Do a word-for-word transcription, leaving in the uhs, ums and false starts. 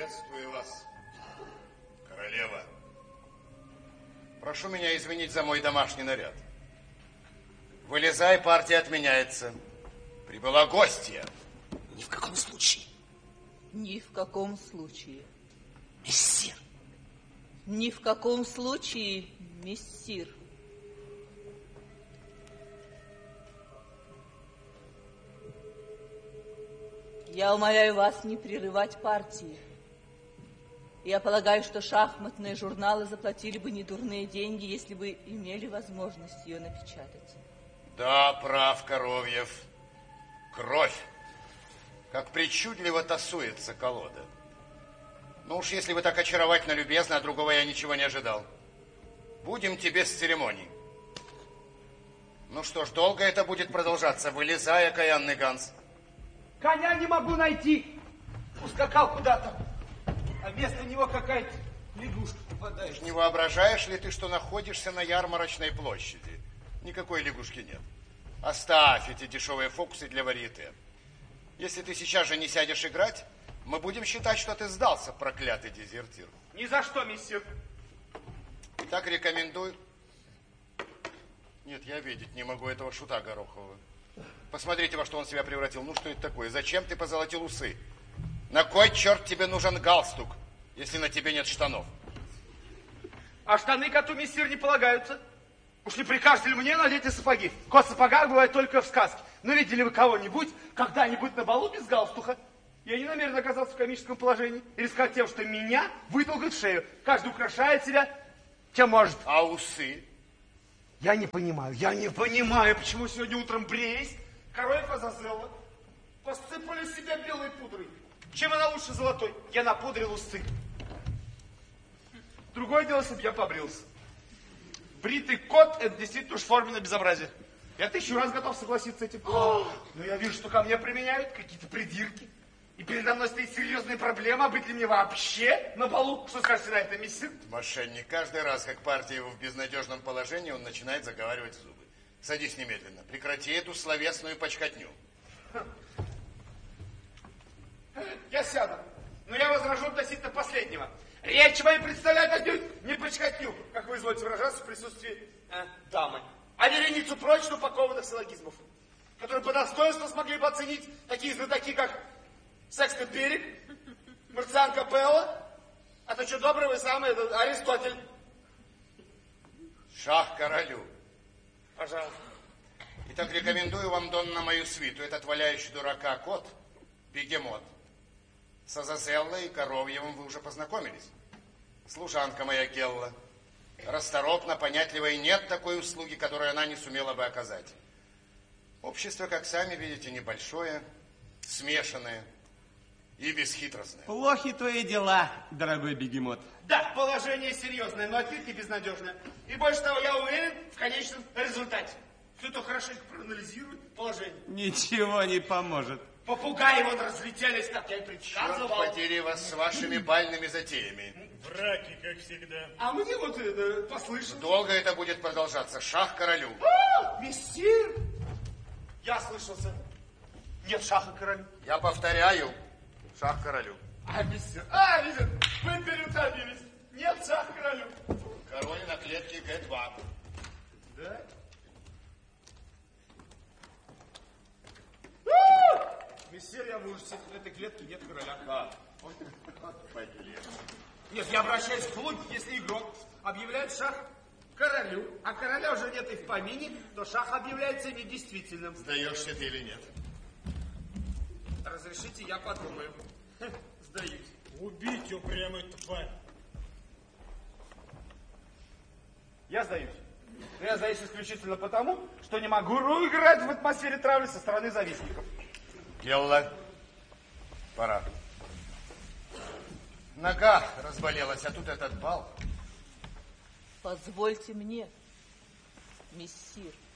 Приветствую вас, королева. Прошу меня извинить за мой домашний наряд. Вылезай, партия отменяется. Прибыла гостья. Ни в каком случае. Ни в каком случае. Мессир. Ни в каком случае, мессир. Я умоляю вас не прерывать партии. Я полагаю, что шахматные журналы заплатили бы недурные деньги, если бы имели возможность ее напечатать. Да, прав, Коровьев. Кровь. Как причудливо тасуется колода. Ну уж если вы так очаровательно любезны, а другого я ничего не ожидал. Будем тебе с церемоний. Ну что ж, долго это будет продолжаться? Вылезай, окаянный Ганс. Коня не могу найти. Ускакал куда-то. А вместо него какая-то лягушка попадает. Не воображаешь ли ты, что находишься на ярмарочной площади? Никакой лягушки нет. Оставь эти дешевые фокусы для варьете. Если ты сейчас же не сядешь играть, мы будем считать, что ты сдался, проклятый дезертир. Ни за что, мессир. Так рекомендую. Нет, я видеть не могу этого шута Горохового. Посмотрите, во что он себя превратил. Ну, что это такое? Зачем ты позолотил усы? На кой черт тебе нужен галстук, если на тебе нет штанов? А штаны коту, мессир, не полагаются. Уж не прикажете ли мне надеть и сапоги? Кот в сапогах бывает только в сказке. Но видели вы кого-нибудь когда-нибудь на балу без галстука? Я не намерен оказаться в комическом положении и рисковать тем, что меня вытолкают в шею. Каждый украшает себя, чем может. А усы? Я не понимаю, я не понимаю, почему сегодня утром бреясь, Коровьев Азазелла посыпали себя белой пудрой. Чем она лучше золотой? Я напудрил усы. Другое дело, если бы я побрился. Бритый кот – это действительно уж форменное безобразие. Я тысячу раз готов согласиться с этим. Но я вижу, что ко мне применяют какие-то придирки. И передо мной стоит серьезная проблема, а быть ли мне вообще на балу? Что скажете на это, мессир? Мошенник. Каждый раз, как партия его в безнадежном положении, он начинает заговаривать в зубы. Садись немедленно. Прекрати эту словесную почкотню. Я сяду. Но я возражу относительно последнего. Речь моя представляет отнюдь не почкотню, как вы изволите выражаться в присутствии э, дамы, а вереницу прочно упакованных силлогизмов, которые по достоинству смогли бы оценить такие знатоки, как Секстен Пирик, Марциан Капелла, а то что доброго и самый Аристотель. Шах королю. Пожалуйста. Итак, рекомендую вам, Донна, мою свиту. Этот валяющий дурака кот, бегемот. С Азазеллой и Коровьевым вы уже познакомились. Служанка моя Гелла. Расторопна, понятлива, и нет такой услуги, которую она не сумела бы оказать. Общество, как сами видите, небольшое, смешанное и бесхитростное. Плохи твои дела, дорогой бегемот. Да, положение серьезное, но отнюдь не безнадежное. И больше того, я уверен в конечном результате. Кто-то хорошенько проанализирует положение. Ничего не поможет. Попугаи вот разлетелись, как я и предсказывал. Черт подери вас с вашими бальными затеями. Враки, как всегда. А мне вот это послышалось. Долго это будет продолжаться. Шах королю. А, мессир! Я слышался. Нет шаха королю. Я повторяю. Шах королю. А, мессир, а, мессир, вы переутомились. Нет шаха королю. Король на клетке Г два. Да? Мессир, я в ужасе. В этой клетке нет короля. А. Нет, я обращаюсь в клуб, если игрок объявляет шах королю, а короля уже нет и в помине, то шах объявляется недействительным. Сдаешься ты или нет? Разрешите, я подумаю. Сдаюсь. Убить упрямый тварь. Я сдаюсь. Но я сдаюсь исключительно потому, что не могу играть в атмосфере травли со стороны завистников. Гелла, пора. Нога разболелась, а тут этот бал. Позвольте мне, мессир.